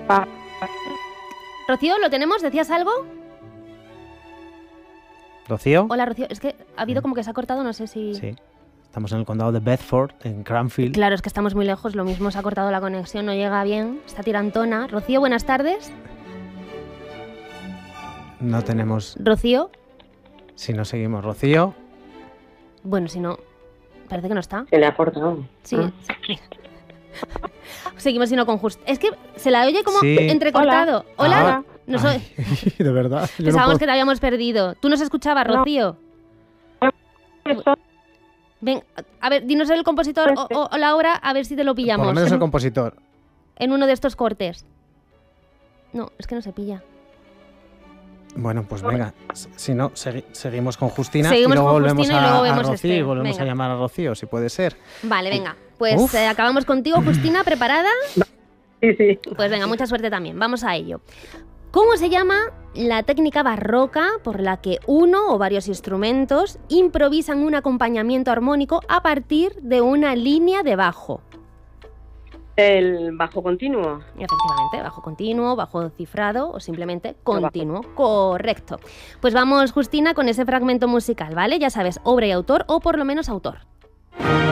Rocío, ¿lo tenemos? ¿Decías algo? ¿Rocío? Hola, Rocío. Es que ha habido como que se ha cortado, no sé si... Sí. Estamos en el condado de Bedford, en Cranfield. Claro, es que estamos muy lejos, lo mismo se ha cortado la conexión, no llega bien, está tirantona. Rocío, buenas tardes. No tenemos... Rocío. Si no seguimos, Rocío. Bueno, si no, parece que no está. Se le ha cortado. Sí. Seguimos sino con Justina. Es que se la oye como entrecortado. Hola. No soy... De verdad. Pensábamos que te habíamos perdido. ¿Tú nos escuchabas, Rocío? Ven, a ver, dinos el compositor o la obra, a ver si te lo pillamos. Por lo menos el compositor. En uno de estos cortes. No, es que no se pilla. Bueno, pues venga. Si no, seguimos con Justina. Seguimos y luego con volvemos Justina y luego vemos a Rocío este. y volvemos Venga. a llamar a Rocío, si puede ser. Vale, venga. Pues acabamos contigo, Justina, ¿preparada? Sí. Pues venga, mucha suerte también. Vamos a ello. ¿Cómo se llama la técnica barroca por la que uno o varios instrumentos improvisan un acompañamiento armónico a partir de una línea de bajo? El bajo continuo. Efectivamente, bajo continuo, bajo cifrado o simplemente continuo. Correcto. Pues vamos, Justina, con ese fragmento musical, ¿vale? Ya sabes, obra y autor o por lo menos autor.